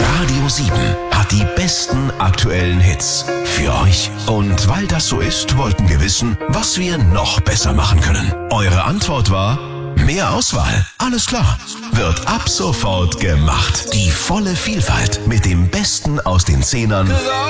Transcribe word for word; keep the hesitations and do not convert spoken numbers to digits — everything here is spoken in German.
Radio sieben hat die besten aktuellen Hits für euch. Und weil das so ist, wollten wir wissen, was wir noch besser machen können. Eure Antwort war: mehr Auswahl. Alles klar. Wird ab sofort gemacht. Die volle Vielfalt mit dem Besten aus den Zehnern